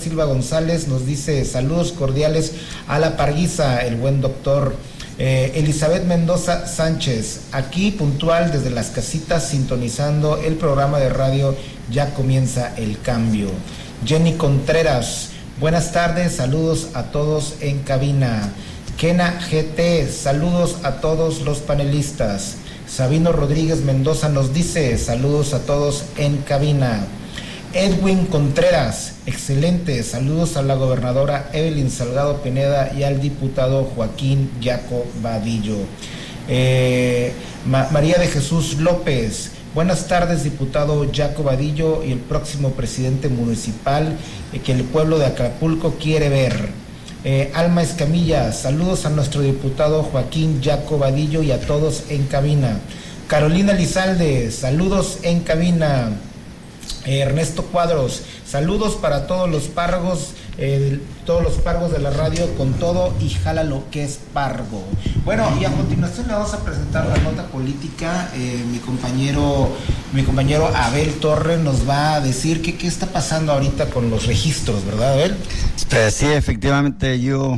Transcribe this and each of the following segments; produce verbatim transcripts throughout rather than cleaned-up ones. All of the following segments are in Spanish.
Silva González nos dice saludos cordiales a la Parguiza, el buen doctor. Eh, Elizabeth Mendoza Sánchez, aquí puntual desde las casitas sintonizando el programa de radio Ya Comienza el Cambio. Jenny Contreras, buenas tardes, saludos a todos en cabina. Kena G T, saludos a todos los panelistas. Sabino Rodríguez Mendoza nos dice saludos a todos en cabina. Edwin Contreras, excelente, saludos a la gobernadora Evelyn Salgado Pineda y al diputado Joaquín Yaco Vadillo. Eh, Ma- María de Jesús López, buenas tardes, diputado Yaco Vadillo y el próximo presidente municipal eh, que el pueblo de Acapulco quiere ver. Eh, Alma Escamilla, saludos a nuestro diputado Joaquín Yaco Vadillo y a todos en cabina. Carolina Lizalde, saludos en cabina. Eh, Ernesto Cuadros, saludos para todos los párragos, eh, todos los párragos de la radio con todo y jala lo que es pargo. Bueno, y a continuación le vamos a presentar la nota política. Eh, mi compañero, mi compañero Abel Torre nos va a decir que qué está pasando ahorita con los registros, ¿verdad, Abel? Pues sí, efectivamente, yo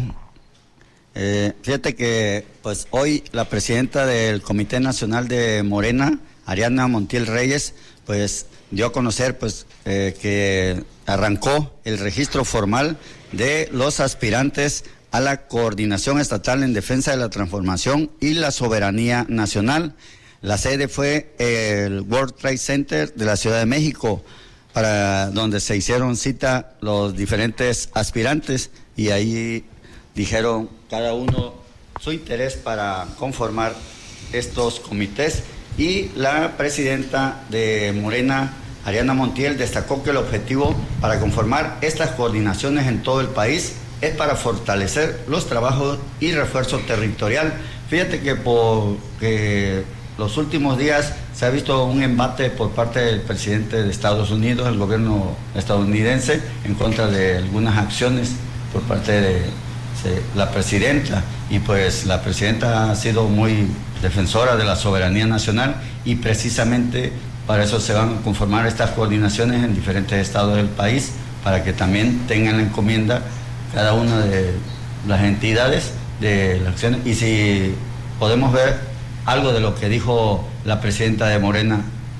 eh, fíjate que pues hoy la presidenta del Comité Nacional de Morena, Ariadna Montiel Reyes, pues dio a conocer pues eh, que arrancó el registro formal de los aspirantes a la Coordinación Estatal en Defensa de la Transformación y la Soberanía Nacional. La sede fue el World Trade Center de la Ciudad de México, para donde se hicieron cita los diferentes aspirantes y ahí dijeron cada uno su interés para conformar estos comités. Y la presidenta de Morena, Ariadna Montiel, destacó que el objetivo para conformar estas coordinaciones en todo el país es para fortalecer los trabajos y refuerzo territorial. Fíjate que por que los últimos días se ha visto un embate por parte del presidente de Estados Unidos, el gobierno estadounidense, en contra de algunas acciones por parte de la presidenta, y pues la presidenta ha sido muy defensora de la soberanía nacional y precisamente para eso se van a conformar estas coordinaciones en diferentes estados del país, para que también tengan la encomienda cada una de las entidades de las acciones. Y si podemos ver algo de lo que dijo la presidenta de Morena.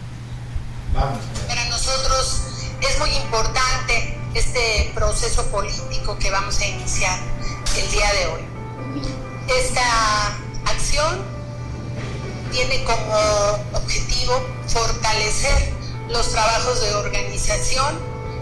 Vamos. Para nosotros es muy importante este proceso político que vamos a iniciar el día de hoy. Esta acción tiene como objetivo fortalecer los trabajos de organización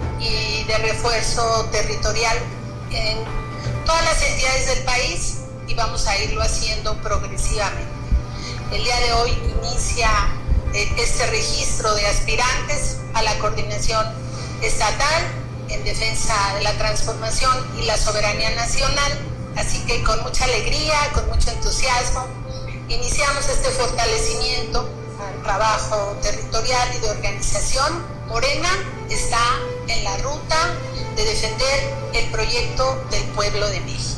y de refuerzo territorial en todas las entidades del país, y vamos a irlo haciendo progresivamente. El día de hoy inicia este registro de aspirantes a la coordinación estatal en defensa de la transformación y la soberanía nacional, así que con mucha alegría, con mucho entusiasmo, iniciamos este fortalecimiento al trabajo territorial y de organización. Morena está en la ruta de defender el proyecto del pueblo de México.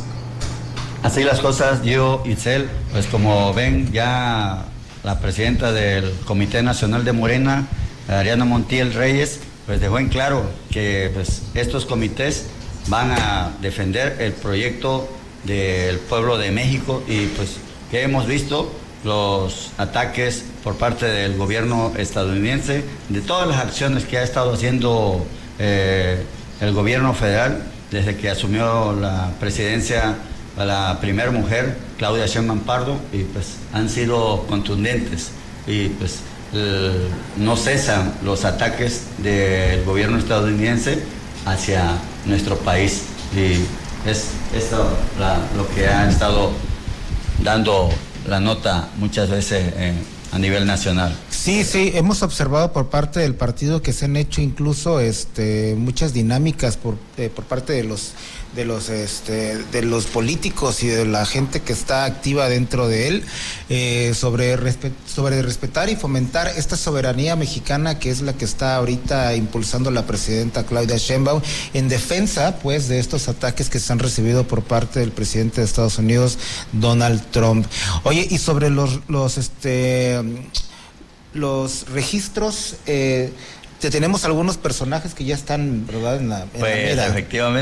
Así las cosas, yo, Itzel, pues como ven, ya la presidenta del Comité Nacional de Morena, Ariadna Montiel Reyes, pues dejó en claro que pues estos comités van a defender el proyecto del pueblo de México, y pues que hemos visto los ataques por parte del gobierno estadounidense, de todas las acciones que ha estado haciendo eh, el gobierno federal desde que asumió la presidencia a la primera mujer, Claudia Sheinbaum Pardo, y pues han sido contundentes, y pues eh, no cesan los ataques del gobierno estadounidense hacia nuestro país, y es esto la, lo que ha estado dando la nota muchas veces eh, a nivel nacional. Sí, sí, hemos observado por parte del partido que se han hecho incluso este muchas dinámicas por eh, por parte de los de los este de los políticos y de la gente que está activa dentro de él eh, sobre respet, sobre respetar y fomentar esta soberanía mexicana, que es la que está ahorita impulsando la presidenta Claudia Sheinbaum, en defensa pues de estos ataques que se han recibido por parte del presidente de Estados Unidos, Donald Trump. Oye, y sobre los los este los registros, eh, te tenemos algunos personajes que ya están, ¿verdad? En la, en pues la mira. efectivamente.